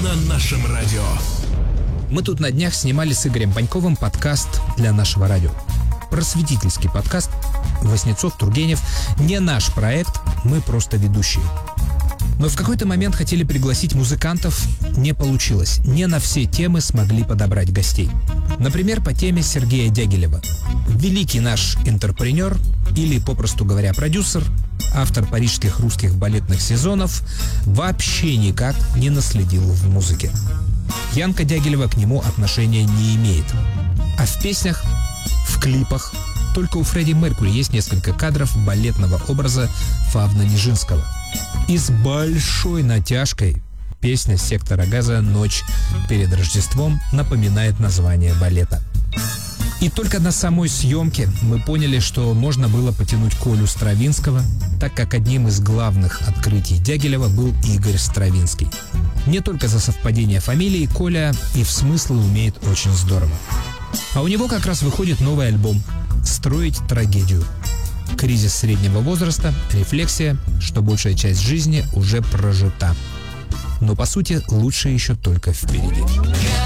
на нашем радио. Мы тут на днях снимали с Игорем Баньковым подкаст для нашего радио. Просветительский подкаст. Васнецов, Тургенев. Не наш проект, мы просто ведущие. Но в какой-то момент хотели пригласить музыкантов, не получилось. Не на все темы смогли подобрать гостей. Например, по теме Сергея Дягилева. Великий наш интерпренер, или, попросту говоря, продюсер, автор парижских русских балетных сезонов, вообще никак не наследил в музыке. Янка Дягилева к нему отношения не имеет. А в песнях, в клипах, только у Фредди Меркьюри есть несколько кадров балетного образа Фавна Нижинского. И с большой натяжкой песня «Сектора газа. Ночь перед Рождеством» напоминает название балета. И только на самой съемке мы поняли, что можно было потянуть Колю Стравинского, так как одним из главных открытий Дягилева был Игорь Стравинский. Не только за совпадение фамилии, Коля и в смыслы умеет очень здорово. А у него как раз выходит новый альбом «Строить трагедию». Кризис среднего возраста, рефлексия, что большая часть жизни уже прожита. Но по сути лучше еще только впереди.